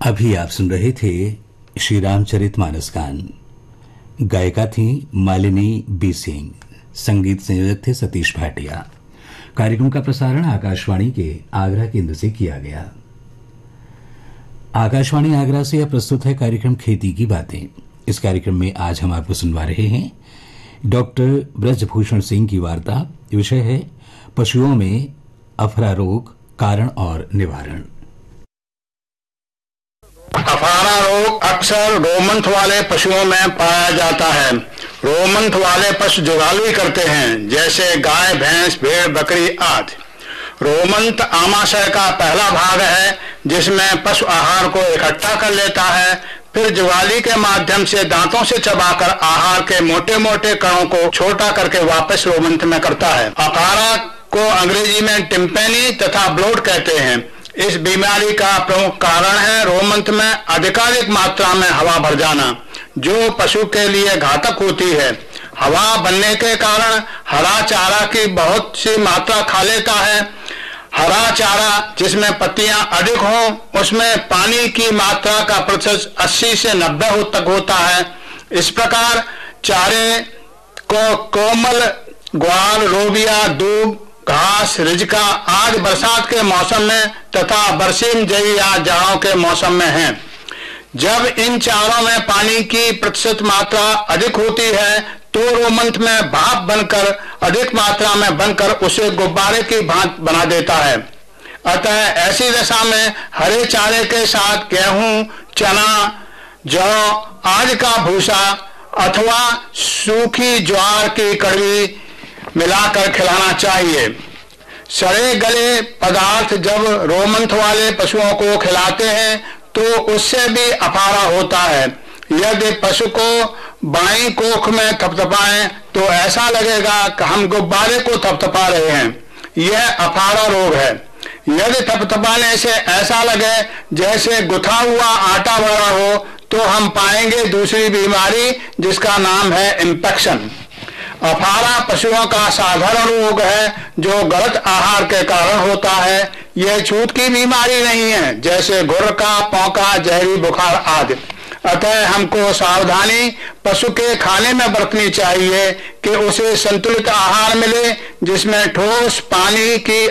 अभी आप सुन रहे थे श्री रामचरितमानस गान। गायिका थी मालिनी बी सिंह, संगीत संयोजक थे सतीश भाटिया। कार्यक्रम का प्रसारण आकाशवाणी के आगरा केंद्र से किया गया। आकाशवाणी आगरा से यह प्रस्तुत है कार्यक्रम खेती की बातें। इस कार्यक्रम में आज हम आपको सुनवा रहे हैं डॉक्टर ब्रजभूषण सिंह की वार्ता। विषय है पशुओं में अफरा रोग, कारण और निवारण। अफारा रोग अक्सर रोमंथ वाले पशुओं में पाया जाता है। रोमंथ वाले पशु जुगाली करते हैं, जैसे गाय, भैंस, भेड़, बकरी आदि। रोमंथ आमाशय का पहला भाग है, जिसमें पशु आहार को इकट्ठा कर लेता है, फिर जुगाली के माध्यम से दांतों से चबाकर आहार के मोटे मोटे कणों को छोटा करके वापस रोमंथ में करता है। अफारा को अंग्रेजी में टिम्पेनी तथा ब्लोट कहते हैं। इस बीमारी का प्रमुख कारण है रोमंथ में अधिकाधिक मात्रा में हवा भर जाना, जो पशु के लिए घातक होती है। हवा बनने के कारण हरा चारा की बहुत सी मात्रा खा लेता है। हरा चारा जिसमें पत्तियां अधिक हों, उसमें पानी की मात्रा का प्रतिशत 80 से 90 तक होता है। इस प्रकार चारे को कोमल, ग्वार, लोबिया, दूब, घास, रिजका आदि बरसात के मौसम में तथा बरसीम जई या जाड़ों के मौसम में है। जब इन चारों में पानी की प्रतिशत मात्रा अधिक होती है, तो रोमंथ में भाप बनकर अधिक मात्रा में बनकर उसे गुब्बारे की भांति बना देता है। अतः ऐसी दशा में हरे चारे के साथ गेहूं, चना, जौ आदि का भूसा अथवा सूखी ज्वार की कड़वी मिलाकर खिलाना चाहिए। सड़े गले पदार्थ जब रोमंथ वाले पशुओं को खिलाते हैं, तो उससे भी अफारा होता है। यदि पशु को बाईं कोख में थपथपाएं, तो ऐसा लगेगा कि हम गुब्बारे को थपथपा रहे हैं। यह अफारा रोग है। यदि थपथपाने से ऐसा लगे जैसे गुथा हुआ आटा भरा हो, तो हम पाएंगे दूसरी बीमारी, जिसका नाम है इंफेक्शन। अफारा पशुओं का साधारण रोग है, जो गलत आहार के कारण होता है। यह छूत की बीमारी नहीं है, जैसे घुर का, पौका, जहरी बुखार आदि। अतः हमको सावधानी पशु के खाने में बरतनी चाहिए कि उसे संतुलित आहार मिले, जिसमें ठोस, पानी की